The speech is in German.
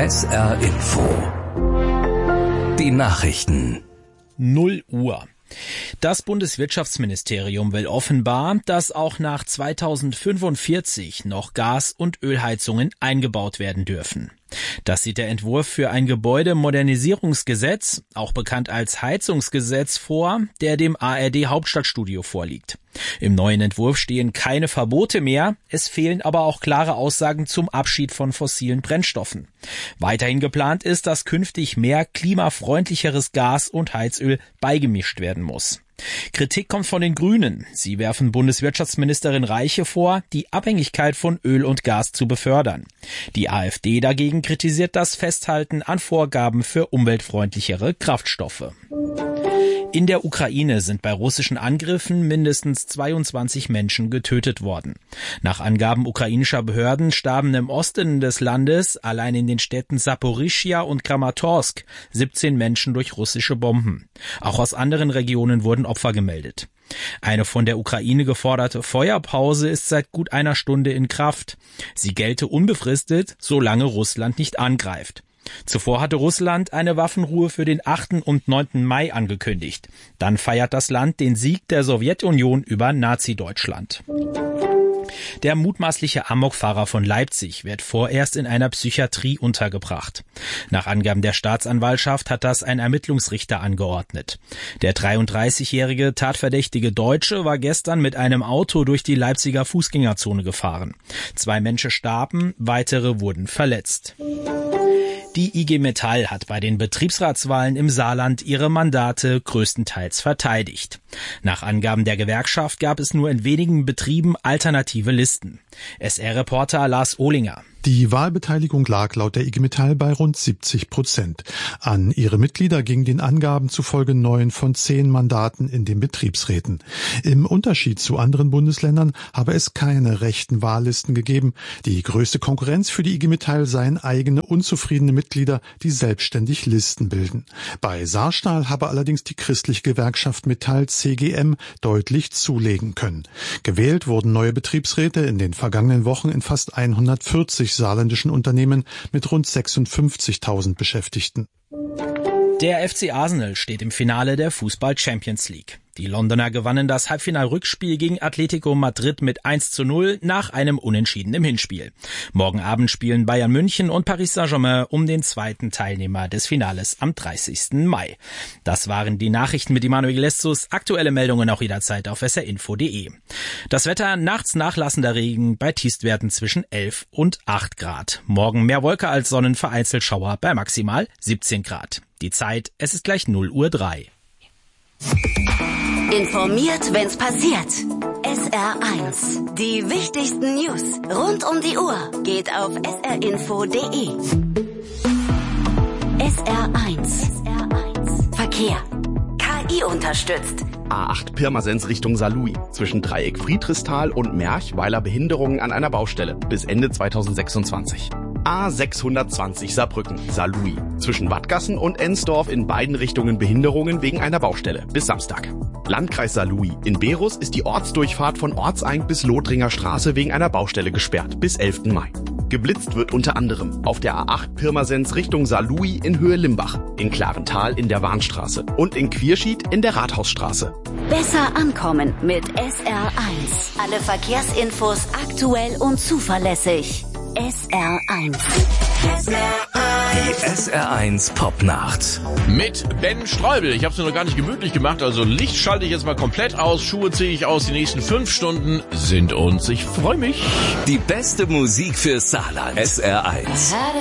SR Info. Die Nachrichten. 0 Uhr. Das Bundeswirtschaftsministerium will offenbar, dass auch nach 2045 noch Gas- und Ölheizungen eingebaut werden dürfen. Das sieht der Entwurf für ein Gebäudemodernisierungsgesetz, auch bekannt als Heizungsgesetz, vor, der dem ARD Hauptstadtstudio vorliegt. Im neuen Entwurf stehen keine Verbote mehr, es fehlen aber auch klare Aussagen zum Abschied von fossilen Brennstoffen. Weiterhin geplant ist, dass künftig mehr klimafreundlicheres Gas und Heizöl beigemischt werden muss. Kritik kommt von den Grünen. Sie werfen Bundeswirtschaftsministerin Reiche vor, die Abhängigkeit von Öl und Gas zu befördern. Die AfD dagegen kritisiert das Festhalten an Vorgaben für umweltfreundlichere Kraftstoffe. In der Ukraine sind bei russischen Angriffen mindestens 22 Menschen getötet worden. Nach Angaben ukrainischer Behörden starben im Osten des Landes allein in den Städten Saporischschja und Kramatorsk 17 Menschen durch russische Bomben. Auch aus anderen Regionen wurden Opfer gemeldet. Eine von der Ukraine geforderte Feuerpause ist seit gut einer Stunde in Kraft. Sie gelte unbefristet, solange Russland nicht angreift. Zuvor hatte Russland eine Waffenruhe für den 8. und 9. Mai angekündigt. Dann feiert das Land den Sieg der Sowjetunion über Nazi-Deutschland. Der mutmaßliche Amokfahrer von Leipzig wird vorerst in einer Psychiatrie untergebracht. Nach Angaben der Staatsanwaltschaft hat das ein Ermittlungsrichter angeordnet. Der 33-jährige tatverdächtige Deutsche war gestern mit einem Auto durch die Leipziger Fußgängerzone gefahren. 2 Menschen starben, weitere wurden verletzt. Die IG Metall hat bei den Betriebsratswahlen im Saarland ihre Mandate größtenteils verteidigt. Nach Angaben der Gewerkschaft gab es nur in wenigen Betrieben alternative Listen. SR-Reporter Lars Ohlinger. Die Wahlbeteiligung lag laut der IG Metall bei rund 70%. An ihre Mitglieder gingen den Angaben zufolge 9 von 10 Mandaten in den Betriebsräten. Im Unterschied zu anderen Bundesländern habe es keine rechten Wahllisten gegeben. Die größte Konkurrenz für die IG Metall seien eigene unzufriedene Mitglieder, die selbstständig Listen bilden. Bei Saarstahl habe allerdings die christliche Gewerkschaft Metall CGM deutlich zulegen können. Gewählt wurden neue Betriebsräte in den vergangenen Wochen in fast 140 saarländischen Unternehmen mit rund 56.000 Beschäftigten. Der FC Arsenal steht im Finale der Fußball Champions League. Die Londoner gewannen das Halbfinal-Rückspiel gegen Atletico Madrid mit 1:0 nach einem Unentschieden im Hinspiel. Morgen Abend spielen Bayern München und Paris Saint-Germain um den zweiten Teilnehmer des Finales am 30. Mai. Das waren die Nachrichten mit Emanuel Leszus. Aktuelle Meldungen auch jederzeit auf srinfo.de. Das Wetter: nachts nachlassender Regen bei Tiefstwerten zwischen 11 und 8 Grad. Morgen mehr Wolke als Sonnen, vereinzelt Schauer bei maximal 17 Grad. Die Zeit: es ist gleich 0:03 Uhr. Informiert, wenn's passiert. SR1. Die wichtigsten News rund um die Uhr geht auf srinfo.de. SR1. Verkehr. KI unterstützt. A8 Pirmasens Richtung Saarlouis. Zwischen Dreieck Friedrichsthal und Merch, weil Behinderungen an einer Baustelle. Bis Ende 2026. A620 Saarbrücken, Saarlouis. Zwischen Wattgassen und Ensdorf in beiden Richtungen Behinderungen wegen einer Baustelle. Bis Samstag. Landkreis Saarlouis. In Berus ist die Ortsdurchfahrt von Ortseing bis Lothringer Straße wegen einer Baustelle gesperrt. Bis 11. Mai. Geblitzt wird unter anderem auf der A8 Pirmasens Richtung Saarlouis in Höhe Limbach, in Klarental in der Warnstraße und in Quierschied in der Rathausstraße. Besser ankommen mit SR1. Alle Verkehrsinfos aktuell und zuverlässig. SR1. Die SR1 Popnacht. Mit Ben Streubel. Ich habe es mir noch gar nicht gemütlich gemacht, also Licht schalte ich jetzt mal komplett aus, Schuhe ziehe ich aus, die nächsten 5 Stunden sind uns. Ich freue mich. Die beste Musik für Saarland. SR1.